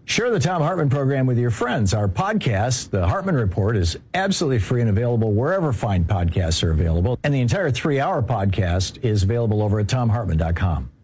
Share the Thom Hartmann program with your friends. Our podcast, The Hartmann Report, is absolutely free and available wherever fine podcasts are available. And the entire 3-hour podcast is available over at thomhartmann.com.